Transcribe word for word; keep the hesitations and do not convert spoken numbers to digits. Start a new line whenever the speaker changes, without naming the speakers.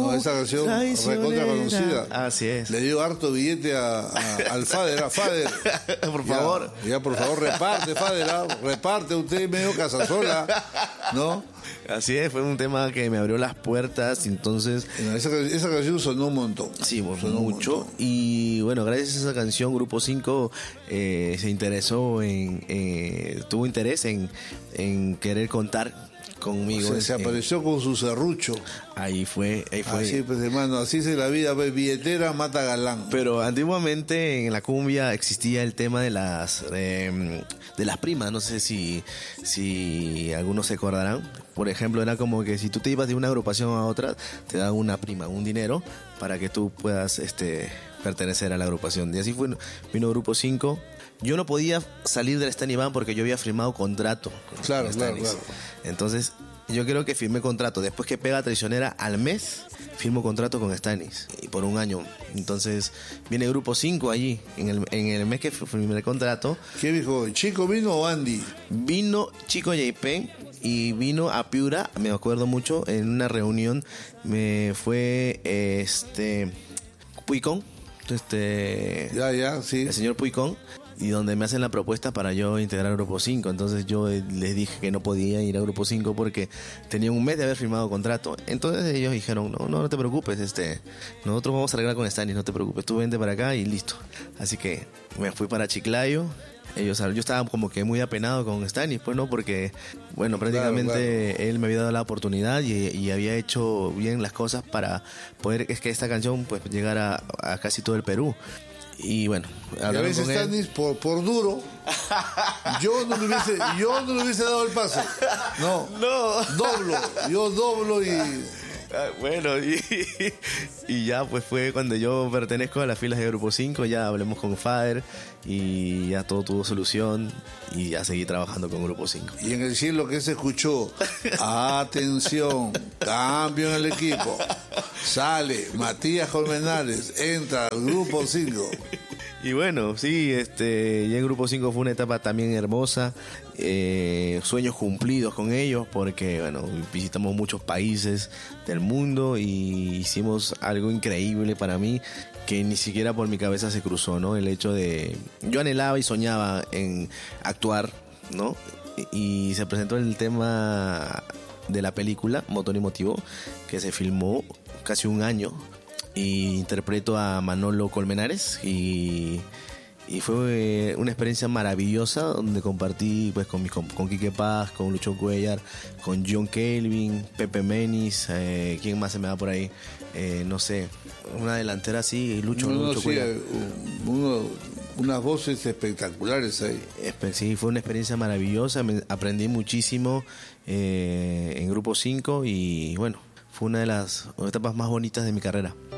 No, esa canción recontra conocida.
Así es.
Le dio harto billete a, a, al Fader, a Fader.
Por favor.
Ya, ya, por favor, reparte, Fader, ¿ah? Reparte, usted medio casasola, ¿no?
Así es, fue un tema que me abrió las puertas, entonces...
Esa, esa canción sonó un montón.
Sí, sonó mucho. Y bueno, gracias a esa canción, Grupo cinco eh, se interesó en... Eh, tuvo interés en, en querer contar conmigo.
O sea, se
en,
apareció con su serrucho.
Ahí fue, ahí fue.
Así pues, hermano, así es la vida, pues, billetera mata galán.
Pero antiguamente en la cumbia existía el tema de las eh, de las primas, no sé si si algunos se acordarán. Por ejemplo, era como que si tú te ibas de una agrupación a otra, te daban una prima, un dinero para que tú puedas este pertenecer a la agrupación. Y así fue, vino Grupo cinco. Yo no podía salir del Stan Iván porque yo había firmado contrato con
Claro, claro,
Stanis.
claro.
Entonces, yo creo que firmé contrato. Después que Pega Traicionera, al mes, firmo contrato con Stanis. Y por un año. Entonces, viene Grupo cinco allí. En el, en el mes que firmé el contrato.
¿Qué dijo? ¿Chico vino o Andy?
Vino Chico J P y vino a Piura, me acuerdo mucho, en una reunión. Me fue este Puicón. Este,
ya, ya, sí.
El señor Puicón. Y donde me hacen la propuesta para yo integrar Grupo cinco. Entonces yo les dije que no podía ir a Grupo cinco porque tenía un mes de haber firmado contrato. Entonces ellos dijeron, no, no, no te preocupes, este, nosotros vamos a arreglar con Stanis, no te preocupes, tú vente para acá y listo. Así que me fui para Chiclayo. Ellos, yo estaba como que muy apenado con Stanis, pues no, porque bueno, prácticamente claro, claro. él me había dado la oportunidad y, y había hecho bien las cosas para poder, es que esta canción pues llegara a, a casi todo el Perú. Y bueno,
y a veces Stanis por, por duro yo no le hubiese yo no le hubiese dado el paso. No,
no.
doblo, yo doblo y
bueno, y, y ya pues fue cuando yo pertenezco a las filas de Grupo cinco, ya hablemos con Fader y ya todo tuvo solución y ya seguí trabajando con Grupo cinco.
Y en el cielo que se escuchó, atención, cambio en el equipo, sale Matías Colmenares, entra al Grupo cinco.
Y bueno, sí, este, ya en Grupo cinco fue una etapa también hermosa, eh, sueños cumplidos con ellos, porque bueno, visitamos muchos países del mundo y hicimos algo increíble para mí, que ni siquiera por mi cabeza se cruzó, ¿no? El hecho de, yo anhelaba y soñaba en actuar, ¿no? Y, y se presentó el tema de la película Motor y Motivo, que se filmó casi un año. Y interpreto a Manolo Colmenares y, y fue una experiencia maravillosa donde compartí pues con, mis, con, con Quique Paz, con Lucho Cuellar, con John Kelvin, Pepe Menis, eh, ¿quién más se me da por ahí? Eh, no sé, una delantera así, Lucho,
no,
Lucho
no,
Cuellar.
Sí, uno, unas voces espectaculares ahí.
Sí, fue una experiencia maravillosa, me aprendí muchísimo eh, en Grupo cinco y bueno, fue una de las etapas más bonitas de mi carrera.